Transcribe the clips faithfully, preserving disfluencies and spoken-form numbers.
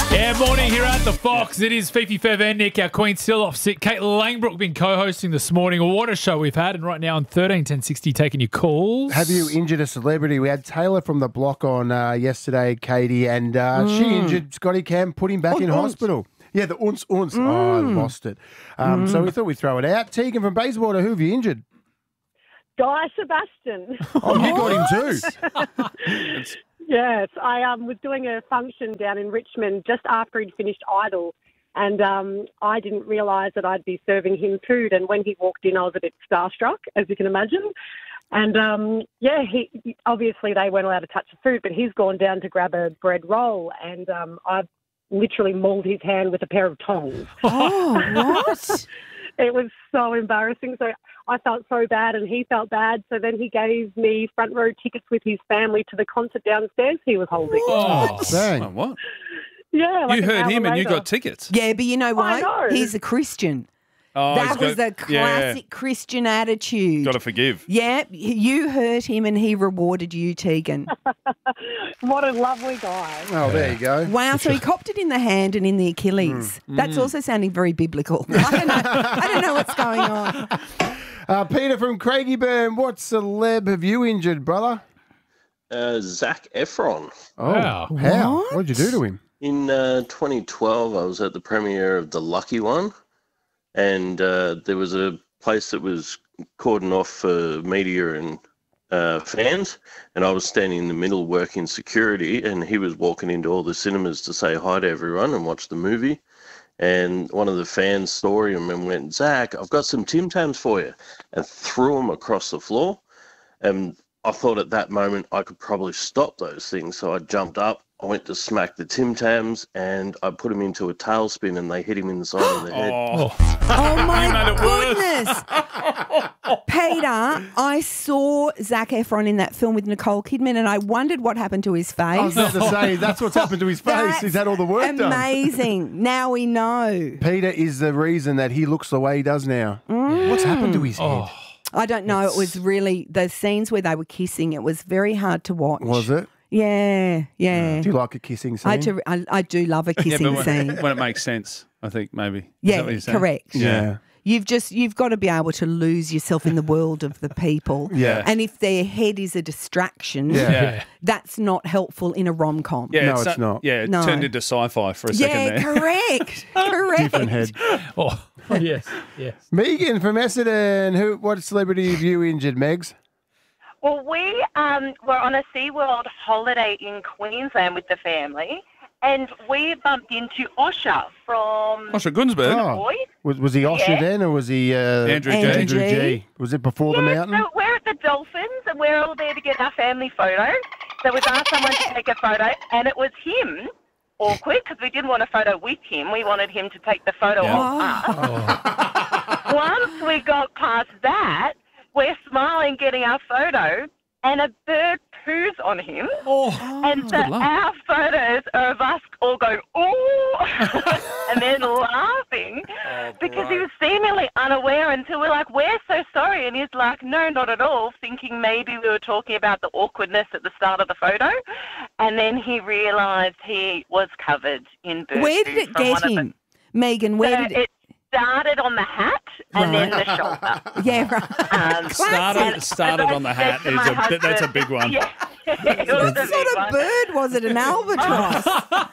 Yeah, morning here at the Fox. It is Fifi Fev and Nick. Our Queen's still off sick. Kate Langbrook been co-hosting this morning. What a show we've had. And right now on thirteen ten sixty, taking your calls. Have you injured a celebrity? We had Taylor from the block on uh, yesterday, Katie, and uh, mm. she injured Scotty Cam, put him back Unce, in unce. hospital. Yeah, the unce, unce. Mm. Oh, I lost it. Um, Mm. So we thought we'd throw it out. Tegan from Bayswater, who have you injured? Guy Sebastian. Oh, you got him too. Yes, I um, was doing a function down in Richmond just after he'd finished Idol, and um, I didn't realise that I'd be serving him food. And when he walked in, I was a bit starstruck, as you can imagine. And um, yeah, he obviously they weren't allowed to touch the food, but he's gone down to grab a bread roll, and um, I've literally mauled his hand with a pair of tongs. Oh, what? It was so embarrassing. So I felt so bad and he felt bad. So then he gave me front row tickets with his family to the concert downstairs he was holding. Oh, Dang. Oh, what? Yeah. Like you an heard hour him and you later. got tickets. Yeah, but you know I what? know. He's a Christian. Oh, that he's was got- a classic Yeah, Christian attitude. got to forgive. Yeah, you hurt him and he rewarded you, Tegan. What a lovely guy. Oh, there you go. Wow, so he copped it in the hand and in the Achilles. That's also sounding very biblical. I don't know, I don't know what's going on. Uh, Peter from Craigieburn, what celeb have you injured, brother? Uh, Zac Efron. Oh, Wow. how? What? What did you do to him? In uh, twenty twelve, I was at the premiere of The Lucky One, and uh, there was a place that was cordoned off for media and uh, fans, and I was standing in the middle working security, and he was walking into all the cinemas to say hi to everyone and watch the movie. And one of the fans saw him and went, "Zach, I've got some Tim Tams for you," and threw them across the floor. And I thought at that moment I could probably stop those things, so I jumped up. I went to smack the Tim Tams and I put him into a tailspin and they hit him in the side of the head. Oh, Oh, You my made it worse. goodness. Peter, I saw Zac Efron in that film with Nicole Kidman and I wondered what happened to his I was face. about to say, that's what's happened to his face. That's He's had all the work done. amazing. Now we know. Peter is the reason that he looks the way he does now. What's happened to his head? I don't know. It was really, the scenes where they were kissing, it was very hard to watch. Was it? Yeah, yeah. Do you like a kissing scene? I do, I, I do love a yeah, kissing but scene. when, when it makes sense, I think maybe. Is that Yeah, what you're saying? correct. Yeah. You've just you've got to be able to lose yourself in the world of the people. Yeah. And if their head is a distraction, Yeah. Yeah. that's not helpful in a rom com. Yeah, No, it's not. Yeah, it No. turned into sci-fi for a second Yeah, there. correct. correct. Different head. Oh, yes, yes. Megan from Essendon, who? What celebrity have you injured, Megs? Well, we um, were on a SeaWorld holiday in Queensland with the family, and we bumped into Osher from Osher Gunsberg. Oh. Boyd. Was, was he Osher Yeah. then, or was he uh, Andrew G. Andrew G. G? Was it before the Yeah, mountain? so we're at the Dolphins, and we're all there to get our family photo. So we've asked someone to take a photo, and it was him. Awkward, because we didn't want a photo with him. We wanted him to take the photo Yeah. of us. Once we got past that, we're smiling, getting our photo, and a bird poos on him. Oh, And so good luck. our photos are of us all going, ooh, and then laughing because he was seemingly unaware until we're like, we're so sorry. And he's like, no, not at all, thinking maybe we were talking about the awkwardness at the start of the photo. And then he realised he was covered in bird Where poo did it from get one of the- him? Megan, where So did it? it started on the hat and then the shoulder. Yeah, right. Um, Started, and- started and I on the said hat. to Is my a, bit- that's a husband- big one. Yeah. It was What a sort big of one. bird was it? An albatross?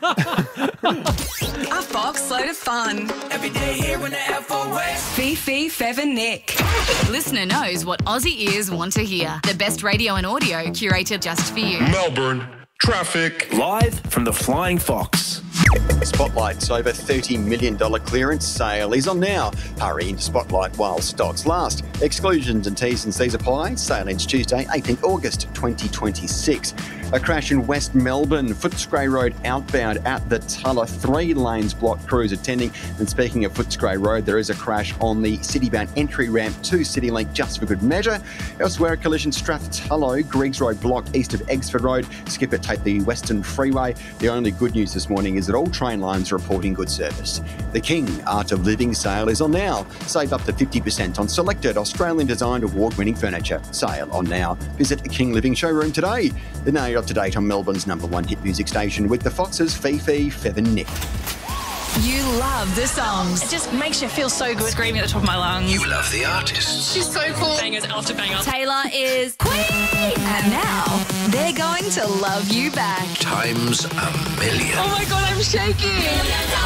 A Fox load of fun. Every day here in the F O S. Fifi, Fev and Nick. Listener knows what Aussie ears want to hear. The best radio and audio curated just for you. Melbourne, traffic. Live from the Flying Fox. Spotlight's over thirty million dollars clearance sale is on now. Hurry into Spotlight while stocks last. Exclusions and T's and C's apply. Sale ends Tuesday, eighteenth August twenty twenty-six. A crash in West Melbourne, Footscray Road outbound at the Tulla. Three lanes blocked, crews attending. And speaking of Footscray Road, there is a crash on the Citybound entry ramp to CityLink just for good measure. Elsewhere, a collision Strathtallow, Griggs Road blocked east of Exford Road. Skipper take the Western Freeway. The only good news this morning is that all train lines are reporting good service. The King Art of Living sale is on now. Save up to fifty percent on selected Australian designed award-winning furniture. Sale on now. Visit a King Living showroom today. The N A up to date on Melbourne's number one hit music station with the Foxes, Fifi, Fev and Nick. You love the songs. It just makes you feel so good. Screaming at the top of my lungs. You love the artists. She's so cool. Bangers after bangers. Taylor is queen. And now they're going to love you back. Times a million. Oh my God, I'm shaking.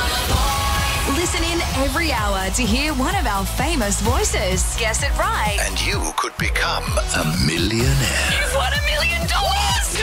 Listen in every hour to hear one of our famous voices. Guess it right. And you could become a millionaire. You've won a million dollars.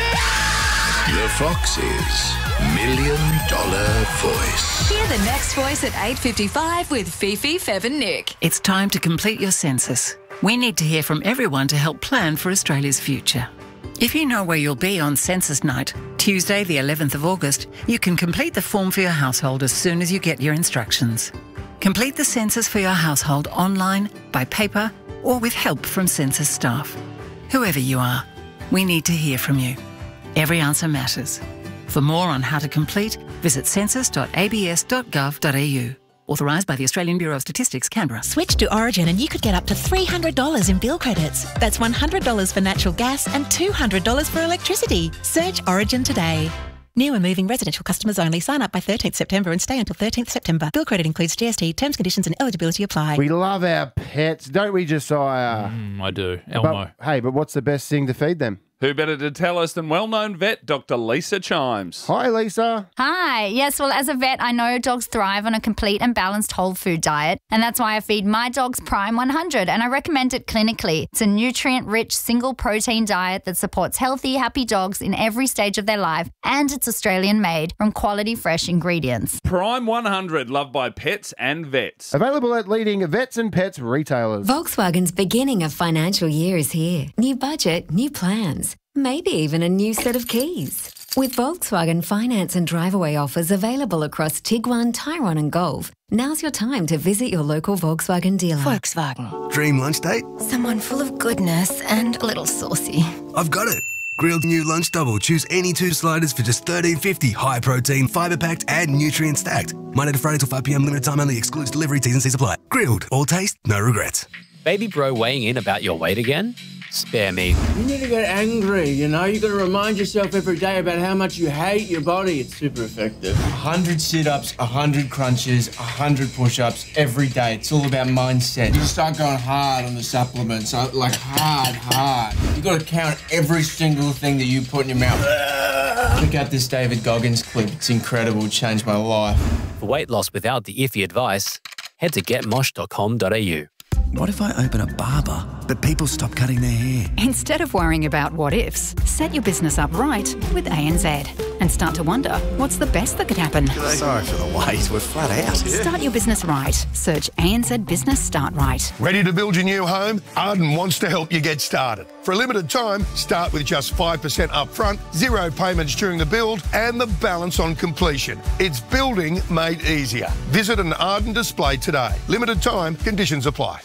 The Foxes Million Dollar Voice. Hear the next voice at eight fifty-five with Fifi, Fev and Nick. It's time to complete your census. We need to hear from everyone to help plan for Australia's future. If you know where you'll be on census night, Tuesday the eleventh of August, you can complete the form for your household as soon as you get your instructions. Complete the census for your household online, by paper, or with help from census staff. Whoever you are, we need to hear from you. Every answer matters. For more on how to complete, visit census dot a b s dot gov dot a u. Authorised by the Australian Bureau of Statistics, Canberra. Switch to Origin and you could get up to three hundred dollars in bill credits. That's one hundred dollars for natural gas and two hundred dollars for electricity. Search Origin today. New and moving residential customers only. Sign up by thirteenth September and stay until thirteenth September. Bill credit includes G S T. Terms, conditions and eligibility apply. We love our pets, don't we, Josiah? Mm, I do. Elmo. But, hey, but what's the best thing to feed them? Who better to tell us than well-known vet Doctor Lisa Chimes? Hi, Lisa. Hi. Yes, well, as a vet, I know dogs thrive on a complete and balanced whole food diet, and that's why I feed my dogs Prime one hundred, and I recommend it clinically. It's a nutrient-rich, single-protein diet that supports healthy, happy dogs in every stage of their life, and it's Australian-made from quality, fresh ingredients. Prime one hundred, loved by pets and vets. Available at leading vets and pets retailers. Volkswagen's beginning of financial year is here. New budget, new plans. Maybe even a new set of keys. With Volkswagen finance and drive-away offers available across Tiguan, Tyrone and Golf, now's your time to visit your local Volkswagen dealer. Volkswagen. Dream lunch date? Someone full of goodness and a little saucy. I've got it. Grilled new lunch double. Choose any two sliders for just thirteen fifty. High protein, fibre packed and nutrient stacked. Monday to Friday till five p m. Limited time only. Excludes delivery. T's and C's apply. Grilled. All taste, no regrets. Baby bro weighing in about your weight again? Spare me. You need to get angry, you know? You got to remind yourself every day about how much you hate your body. It's super effective. one hundred sit-ups, one hundred crunches, one hundred push-ups every day. It's all about mindset. You start going hard on the supplements, like hard, hard. You got to count every single thing that you put in your mouth. Check out this David Goggins clip. It's incredible. It changed my life. For weight loss without the iffy advice, head to get mosh dot com dot a u. What if I open a barber, but people stop cutting their hair? Instead of worrying about what ifs, set your business up right with A N Z and start to wonder what's the best that could happen. Sorry for the wait, we're flat out. Start your business right. Search A N Z Business Start Right. Ready to build your new home? Arden wants to help you get started. For a limited time, start with just five percent upfront, zero payments during the build, and the balance on completion. It's building made easier. Visit an Arden display today. Limited time, conditions apply.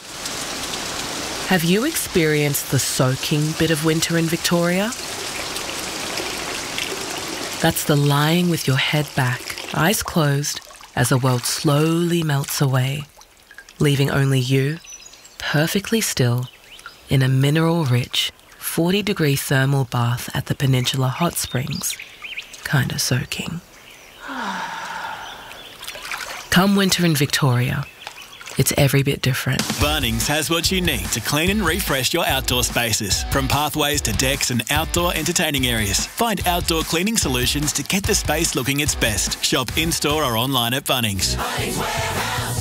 Have you experienced the soaking bit of winter in Victoria? That's the lying with your head back, eyes closed, as the world slowly melts away, leaving only you, perfectly still, in a mineral-rich, forty-degree thermal bath at the Peninsula Hot Springs, kinda soaking. Come winter in Victoria, it's every bit different. Bunnings has what you need to clean and refresh your outdoor spaces. From pathways to decks and outdoor entertaining areas. Find outdoor cleaning solutions to get the space looking its best. Shop in-store or online at Bunnings. Bunnings Warehouse.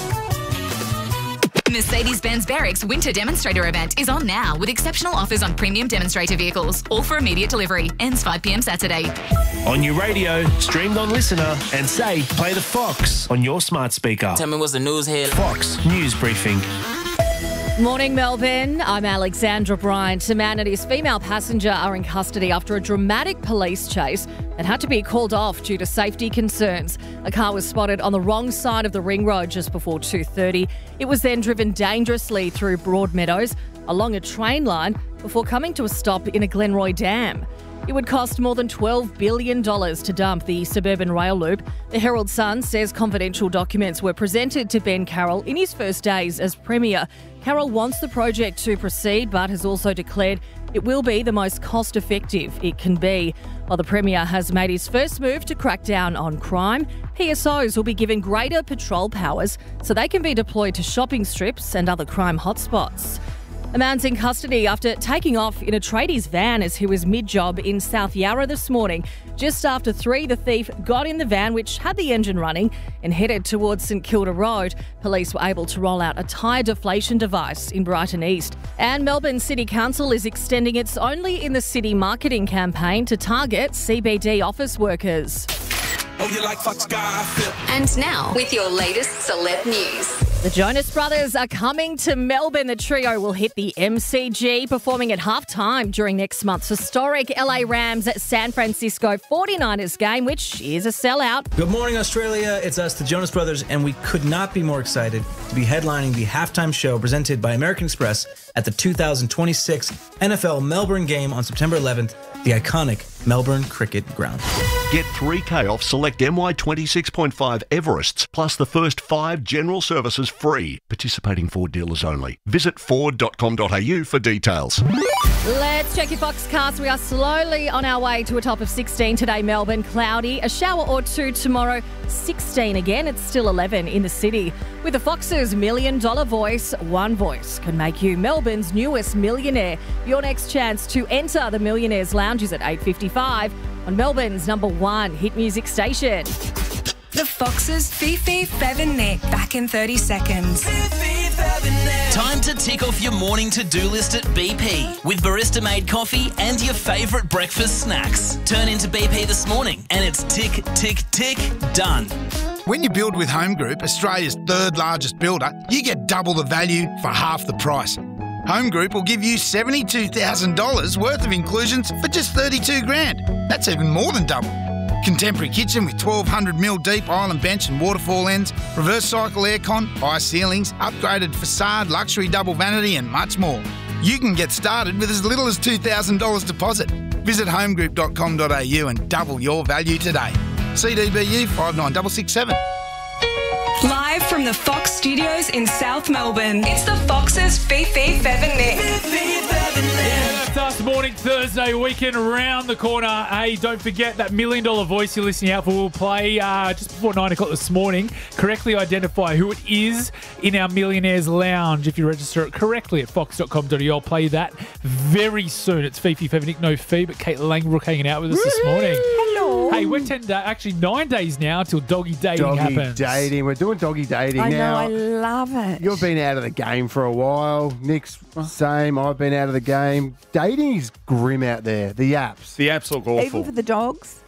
Mercedes-Benz Barrick's winter demonstrator event is on now with exceptional offers on premium demonstrator vehicles, all for immediate delivery. Ends five p m Saturday. On your radio, streamed on Listener, and say, play the Fox on your smart speaker. Tell me what's the news here. Fox News Briefing. Morning, Melbourne. I'm Alexandra Bryant. A man and his female passenger are in custody after a dramatic police chase that had to be called off due to safety concerns. A car was spotted on the wrong side of the ring road just before two thirty. It was then driven dangerously through Broadmeadows along a train line before coming to a stop in a Glenroy dam. It would cost more than twelve billion dollars to dump the suburban rail loop. The Herald Sun says confidential documents were presented to Ben Carroll in his first days as Premier. Carroll wants the project to proceed but has also declared it will be the most cost-effective it can be. While the Premier has made his first move to crack down on crime, P S Os will be given greater patrol powers so they can be deployed to shopping strips and other crime hotspots. A man's in custody after taking off in a tradie's van as he was mid-job in South Yarra this morning. Just after three, the thief got in the van, which had the engine running, and headed towards St Kilda Road. Police were able to roll out a tyre deflation device in Brighton East. And Melbourne City Council is extending its Only in the City marketing campaign to target C B D office workers. Oh, you like Fox Garfield. And now, with your latest celeb news. The Jonas Brothers are coming to Melbourne. The trio will hit the M C G, performing at halftime during next month's historic L A Rams at San Francisco forty-niners game, which is a sellout. Good morning, Australia. It's us, the Jonas Brothers, and we could not be more excited to be headlining the halftime show presented by American Express at the two thousand twenty-six N F L Melbourne game on September eleventh, the iconic Melbourne Cricket Ground. Get three K off select M Y twenty-six point five Everests, plus the first five general services free. Participating Ford dealers only. Visit ford dot com dot a u for details. Let's check your Foxcast. We are slowly on our way to a top of sixteen today, Melbourne. Cloudy, a shower or two tomorrow, sixteen again. It's still eleven in the city. With the Fox's Million Dollar Voice, one voice can make you Melbourne's newest millionaire. Your next chance to enter the Millionaires Lounge is at eight fifty-five on Melbourne's number one hit music station. The Fox's Fifi Fevenet, back in thirty seconds. Time to tick off your morning to-do list at B P with barista-made coffee and your favourite breakfast snacks. Turn into B P this morning and it's tick, tick, tick, done. When you build with Home Group, Australia's third largest builder, you get double the value for half the price. Home Group will give you seventy-two thousand dollars worth of inclusions for just thirty-two grand. That's even more than double. Contemporary kitchen with twelve hundred millimeter deep island bench and waterfall ends, reverse cycle aircon, high ceilings, upgraded facade, luxury double vanity and much more. You can get started with as little as two thousand dollars deposit. Visit home group dot com dot a u and double your value today. C D B U five nine six six seven. Live from the Fox Studios in South Melbourne, it's the Fox's Fifi Fevenet. That's us, morning Thursday, weekend around the corner. Hey, don't forget that million dollar voice you're listening out for will play uh, just before nine o'clock this morning. Correctly identify who it is in our Millionaires Lounge. If you register it correctly at fox dot com dot a u, I'll play that very soon. It's Fifi Fevenik, no fee, but Kate Langbrook hanging out with us this morning. Hello. Hey, we're ten days, actually nine days now till doggy dating Doggy happens. dating. We're doing doggy dating I now. know, I love it. You've been out of the game for a while. Nick's same. I've been out of the game. Dating is grim out there. The apps. The apps look awful. Even for the dogs.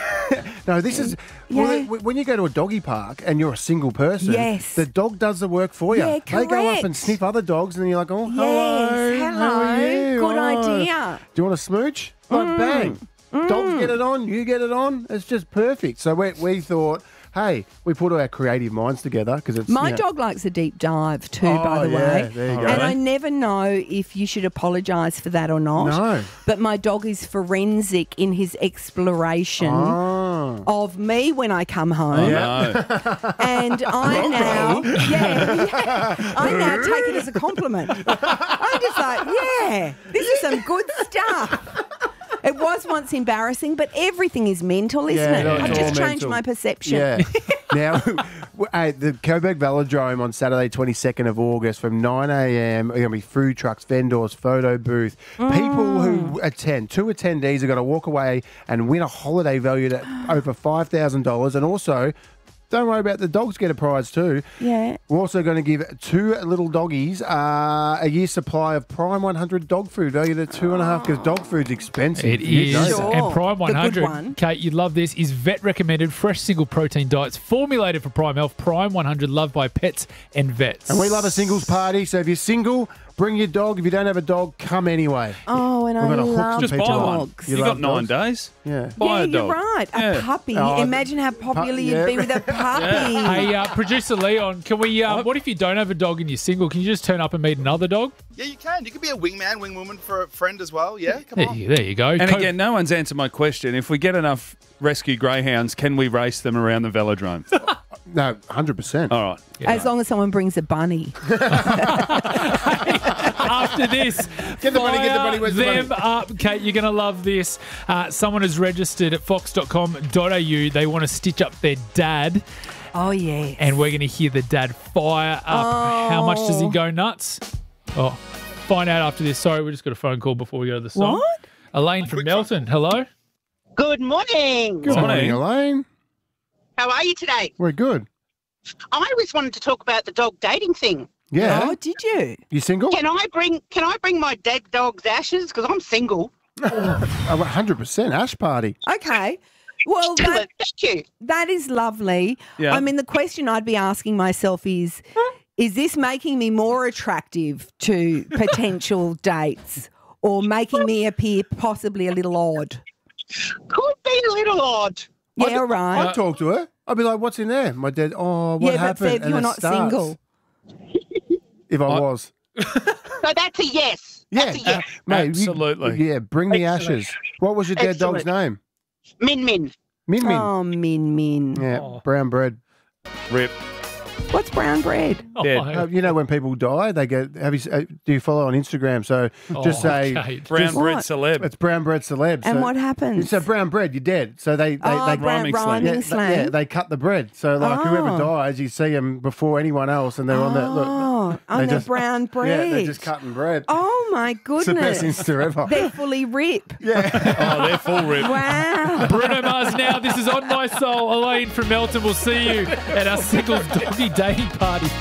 No, this is Yeah. well, when you go to a doggy park and you're a single person. Yes. The dog does the work for you. Yeah, They go up and correct. sniff other dogs, and then you're like, oh, hello, Yes, how are hello. you? Good Oh. idea. Do you want to smooch? Like, Mm. bang. Dogs get it on. You get it on. It's just perfect. So we we thought, hey, we put our creative minds together because it's My you know, dog likes a deep dive too, Oh, by the yeah, way. there you go. And I never know if you should apologise for that or not. No. But my dog is forensic in his exploration Oh. of me when I come home. no. And I now, yeah, yeah, I now take it as a compliment. I'm just like, yeah, this is some good stuff. It was once embarrassing, but everything is mental, isn't Yeah, it? no, it's I've all just changed mental. my perception. Yeah. Now, hey, the Coburg Velodrome on Saturday, twenty-second of August from nine a.m. Are going to be food trucks, vendors, photo booth. People who attend, two attendees are going to walk away and win a holiday valued at over five thousand dollars. And also, don't worry about the dogs get a prize too. Yeah. We're also going to give two little doggies uh, a year's supply of Prime one hundred dog food valued at two and a half because dog food's expensive. It You is. know that. Sure. And Prime The good one hundred, one. Kate, you'd love this, is vet-recommended fresh single protein diets formulated for Prime Health. Prime one hundred, loved by pets and vets. And we love a singles party, so if you're single, bring your dog. If you don't have a dog, come anyway. Oh, and We're I gonna hook love some Just buy people up. one. dogs. You You've love got nine dogs? days. Yeah. Buy Yeah, a you're dog. right. A Yeah. puppy. Oh, Imagine how popular pu- you'd yeah. be with a puppy. Hey, uh, producer Leon, can we? Uh, what if you don't have a dog and you're single? Can you just turn up and meet another dog? Yeah, you can. You could be a wingman, wingwoman for a friend as well. Yeah, come There on. you, there you go. And Co- again, no one's answered my question. If we get enough rescue greyhounds, can we race them around the velodrome? No, one hundred percent. All right. As long as someone brings a bunny. After this, Get the bunny, get the bunny, where's the them bunny? up. Kate, you're going to love this. Uh, someone has registered at fox dot com dot a u. They want to stitch up their dad. Oh, yeah. And we're going to hear the dad fire up. Oh. How much does he go nuts? Oh, find out after this. Sorry, we just got a phone call before we go to the song. What? Elaine from Melton. Hello. Good morning. Good morning, Elaine. How are you today? We're good. I always wanted to talk about the dog dating thing. Yeah. Oh, did you? You single? Can I bring Can I bring my dead dog's ashes? Because I'm single. Oh, one hundred percent. Ash party. Okay. Well, Do that, it. Thank you. that is lovely. Yeah. I mean, the question I'd be asking myself is, is this making me more attractive to potential dates or making me appear possibly a little odd? Could be a little odd. Yeah, I'd, right. I'd talk to her. I'd be like, what's in there? My dad, oh, what yeah, happened? but Steve, And you're it not starts. single. If I, was. So that's a yes. Yeah. That's a yes. Mate, you- Absolutely. yeah, bring the Excellent. ashes. What was your dead dog's Excellent. name? Min Min. Min Min. Oh, Min Min. Yeah, brown bread. Rip. What's brown bread? Dead. Uh, you know when people die, they get. Have you? Uh, do you follow on Instagram? So just Oh, say okay. Brown just- bread What? celeb. It's brown bread celeb. And so, what happens? So brown bread, you're dead. So they they Oh, they brown- rhyming rhyming yeah, they, slang. yeah, they cut the bread. So like whoever Oh. dies, you see them before anyone else, and they're on that. Look, Oh, on they the just- brown bread. Yeah, they're just cutting bread. Oh, my It's the best goodness. Insta ever. They're fully rip. Yeah. Oh, they're full rip. Wow. Bruno Mars now. This is On My Soul. Elaine from Melton. We'll see you at our singles doggy dating party.